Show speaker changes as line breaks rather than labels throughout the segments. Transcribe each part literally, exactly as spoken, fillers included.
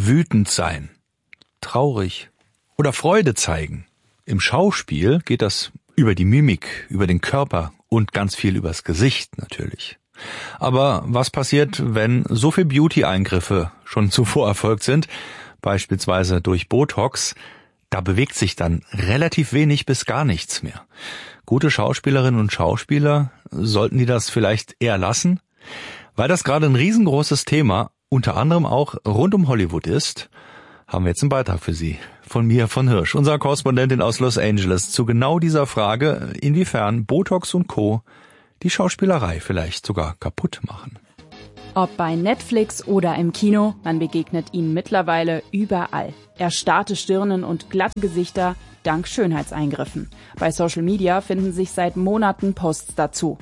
wütend sein, traurig oder Freude zeigen. Im Schauspiel geht das über die Mimik, über den Körper und ganz viel übers Gesicht natürlich. Aber was passiert, wenn so viel Beauty-Eingriffe schon zuvor erfolgt sind, beispielsweise durch Botox? Da bewegt sich dann relativ wenig bis gar nichts mehr. Gute Schauspielerinnen und Schauspieler, sollten die das vielleicht eher lassen? Weil das gerade ein riesengroßes Thema, unter anderem auch rund um Hollywood ist, haben wir jetzt einen Beitrag für Sie von Mia von Hirsch, unserer Korrespondentin aus Los Angeles, zu genau dieser Frage, inwiefern Botox und Co. die Schauspielerei vielleicht sogar kaputt machen.
Ob bei Netflix oder im Kino, man begegnet ihnen mittlerweile überall. Erstarrte Stirnen und glatte Gesichter dank Schönheitseingriffen. Bei Social Media finden sich seit Monaten Posts dazu.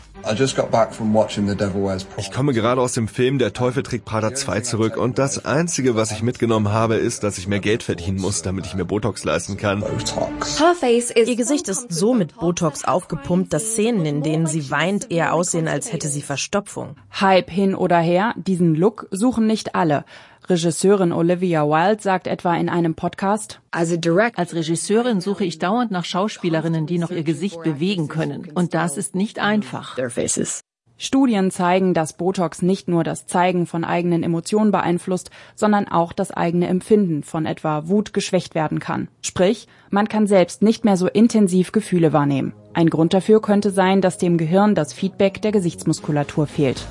Ich komme gerade aus dem Film Der Teufel trägt Prada zwei zurück und das Einzige, was ich mitgenommen habe, ist, dass ich mehr Geld verdienen muss, damit ich mir Botox leisten kann.
Ihr Gesicht ist so mit Botox aufgepumpt, dass Szenen, in denen sie weint, eher aussehen, als hätte sie Verstopfung.
Hype hin oder her, diesen Look suchen nicht alle. Regisseurin Olivia Wilde sagt etwa in einem Podcast:
Als Regisseurin suche ich dauernd nach Schauspielerinnen, die noch ihr Gesicht bewegen können. Und das ist nicht einfach.
Studien zeigen, dass Botox nicht nur das Zeigen von eigenen Emotionen beeinflusst, sondern auch das eigene Empfinden von etwa Wut geschwächt werden kann. Sprich, man kann selbst nicht mehr so intensiv Gefühle wahrnehmen. Ein Grund dafür könnte sein, dass dem Gehirn das Feedback der Gesichtsmuskulatur fehlt.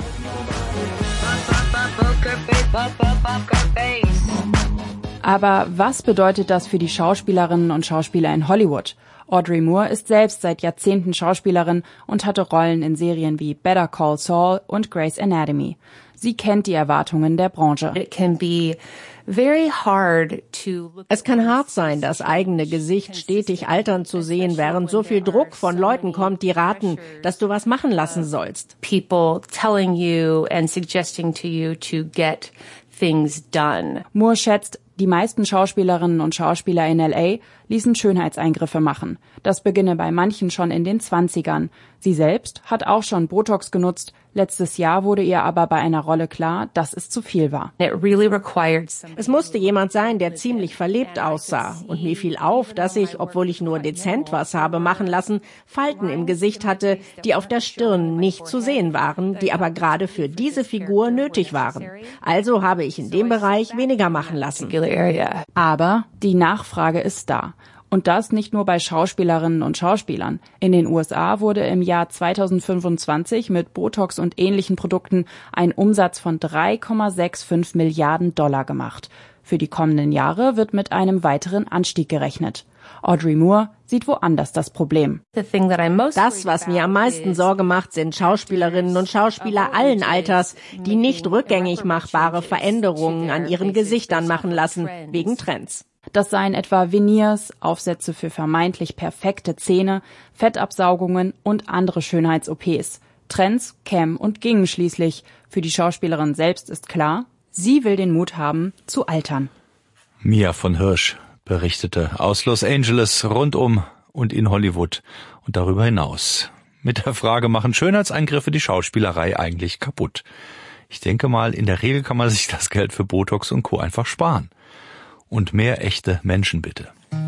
Aber was bedeutet das für die Schauspielerinnen und Schauspieler in Hollywood? Audrey Moore ist selbst seit Jahrzehnten Schauspielerin und hatte Rollen in Serien wie Better Call Saul und Grey's Anatomy. Sie kennt die Erwartungen der Branche.
Es kann hart sein, das eigene Gesicht stetig altern zu sehen, während so viel Druck von Leuten kommt, die raten, dass du was machen lassen sollst.
People telling you and suggesting to you to get things done.
Moore schätzt, die meisten Schauspielerinnen und Schauspieler in L A ließen Schönheitseingriffe machen. Das beginne bei manchen schon in den Zwanzigern. Sie selbst hat auch schon Botox genutzt. Letztes Jahr wurde ihr aber bei einer Rolle klar, dass es zu viel war.
Es musste jemand sein, der ziemlich verlebt aussah. Und mir fiel auf, dass ich, obwohl ich nur dezent was habe machen lassen, Falten im Gesicht hatte, die auf der Stirn nicht zu sehen waren, die aber gerade für diese Figur nötig waren. Also habe ich in dem Bereich weniger machen lassen.
Aber die Nachfrage ist da. Und das nicht nur bei Schauspielerinnen und Schauspielern. In den U S A wurde im Jahr zweitausendfünfundzwanzig mit Botox und ähnlichen Produkten ein Umsatz von drei Komma fünfundsechzig Milliarden Dollar gemacht. Für die kommenden Jahre wird mit einem weiteren Anstieg gerechnet. Audrey Moore sieht woanders das Problem.
Das, was mir am meisten Sorge macht, sind Schauspielerinnen und Schauspieler allen Alters, die nicht rückgängig machbare Veränderungen an ihren Gesichtern machen lassen, wegen Trends.
Das seien etwa Veneers, Aufsätze für vermeintlich perfekte Zähne, Fettabsaugungen und andere Schönheits-O Ps. Trends kämen und gingen schließlich. Für die Schauspielerin selbst ist klar, sie will den Mut haben, zu altern.
Mia von Hirsch berichtete aus Los Angeles, rundum und in Hollywood und darüber hinaus. Mit der Frage, machen Schönheitseingriffe die Schauspielerei eigentlich kaputt? Ich denke mal, in der Regel kann man sich das Geld für Botox und Co. einfach sparen. Und mehr echte Menschen bitte.